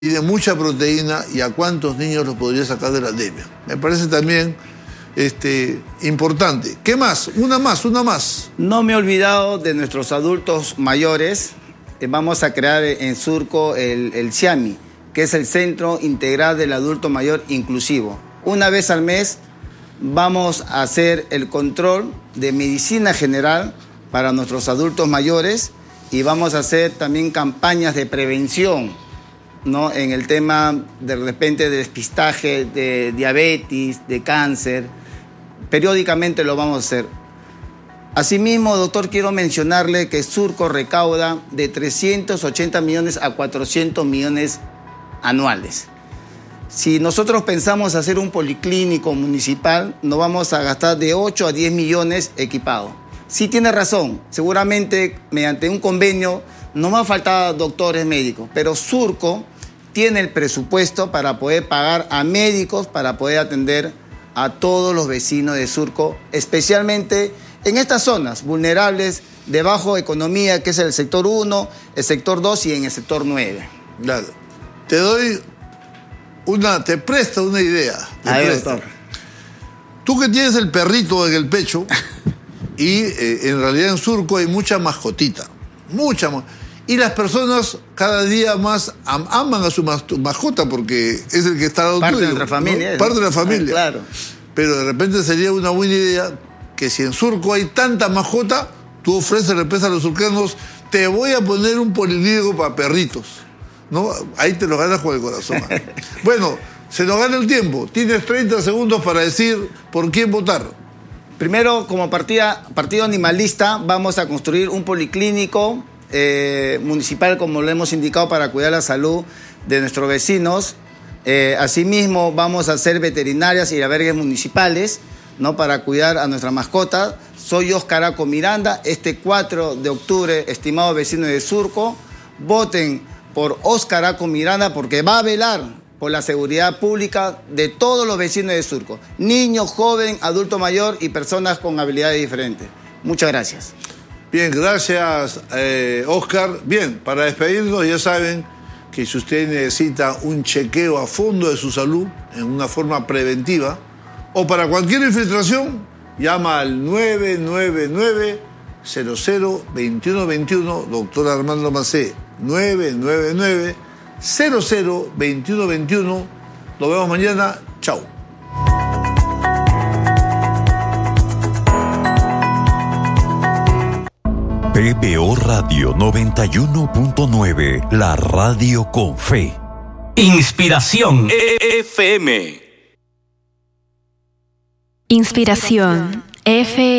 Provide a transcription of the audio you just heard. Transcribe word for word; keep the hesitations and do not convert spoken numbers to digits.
tiene mucha proteína y a cuántos niños los podría sacar de la anemia. Me parece también este, importante. ¿Qué más? Una más, una más. No me he olvidado de nuestros adultos mayores. Vamos a crear en Surco el, el CIAMI, que es el Centro Integral del Adulto Mayor Inclusivo. Una vez al mes vamos a hacer el control de medicina general para nuestros adultos mayores y vamos a hacer también campañas de prevención, ¿no? En el tema de repente de despistaje, de diabetes, de cáncer. Periódicamente lo vamos a hacer. Asimismo, doctor, quiero mencionarle que Surco recauda de trescientos ochenta millones a cuatrocientos millones anuales. Si nosotros pensamos hacer un policlínico municipal, nos vamos a gastar de ocho a diez millones equipados. Sí tiene razón, seguramente mediante un convenio no va a faltar doctores médicos, pero Surco tiene el presupuesto para poder pagar a médicos, para poder atender a todos los vecinos de Surco, especialmente en estas zonas vulnerables de baja economía, que es el sector uno, el sector dos y en el sector nueve. Claro. Te doy una, te presto una idea. Te A ver, presto. doctor. Tú que tienes el perrito en el pecho y eh, en realidad en Surco hay mucha mascotita, mucha más. Y las personas cada día más am aman a su mas mascota porque es el que está al lado Parte tuyo, de nuestra familia. ¿no? Parte de la familia. Ah, claro. Pero de repente sería una buena idea que si en Surco hay tanta mascota, tú ofreces de repente a los surcanos, te voy a poner un policlínico para perritos, ¿no? Ahí te lo ganas con el corazón. Bueno, se nos gana el tiempo. Tienes treinta segundos para decir por quién votar. Primero, como partida, partido animalista, vamos a construir un policlínico eh, municipal, como lo hemos indicado, para cuidar la salud de nuestros vecinos. Eh, asimismo, vamos a hacer veterinarias y albergues municipales, ¿no? Para cuidar a nuestra mascota. Soy Oscar Aco Miranda. Este cuatro de octubre, estimados vecinos de Surco, voten por Oscar Aco Miranda porque va a velar por la seguridad pública de todos los vecinos de Surco. Niños, joven, adulto mayor y personas con habilidades diferentes. Muchas gracias. Bien, gracias, eh, Oscar. Bien, para despedirnos, ya saben que si usted necesita un chequeo a fondo de su salud en una forma preventiva o para cualquier infiltración, llama al nueve nueve nueve, cero cero, dos uno dos uno, doctor Armando Macé, nueve nueve nueve, cero cero, dos uno dos uno. Nos vemos mañana. Chao. P B O Radio noventa y uno punto nueve, la radio con fe. Inspiración F M. Inspiración F M.